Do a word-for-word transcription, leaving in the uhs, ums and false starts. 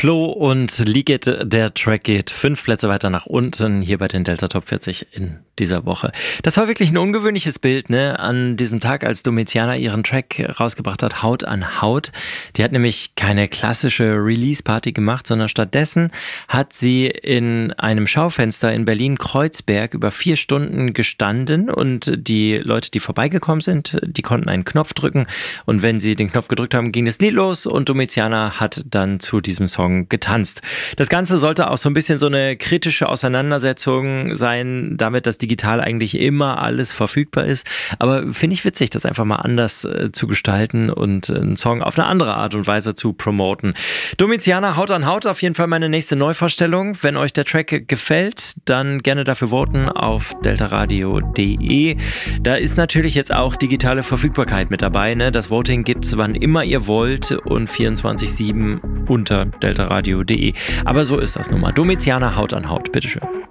Flo und Liget, der Track geht fünf Plätze weiter nach unten hier bei den Delta Top vierzig in dieser Woche. Das war wirklich ein ungewöhnliches Bild, ne? An diesem Tag, als Domiziana ihren Track rausgebracht hat, Haut an Haut. Die hat nämlich keine klassische Release-Party gemacht, sondern stattdessen hat sie in einem Schaufenster in Berlin-Kreuzberg über vier Stunden gestanden und die Leute, die vorbeigekommen sind, die konnten einen Knopf drücken und wenn sie den Knopf gedrückt haben, ging das Lied los und Domiziana hat dann zu diesem Song getanzt. Das Ganze sollte auch so ein bisschen so eine kritische Auseinandersetzung sein, damit, dass digital eigentlich immer alles verfügbar ist. Aber finde ich witzig, das einfach mal anders äh, zu gestalten und äh, einen Song auf eine andere Art und Weise zu promoten. Domiziana, Haut an Haut, auf jeden Fall meine nächste Neuvorstellung. Wenn euch der Track gefällt, dann gerne dafür voten auf deltaradio punkt de. Da ist natürlich jetzt auch digitale Verfügbarkeit mit dabei. Ne? Das Voting gibt's, wann immer ihr wollt und vierundzwanzig sieben unter deltaradio punkt de. Aber so ist das nun mal. Domiziana, Haut an Haut, bitteschön.